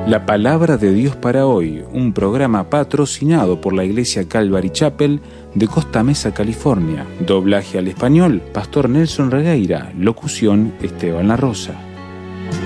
La Palabra de Dios para hoy, un programa patrocinado por la Iglesia Calvary Chapel de Costa Mesa, California. Doblaje al español, Pastor Nelson Regueira. Locución, Esteban La Rosa.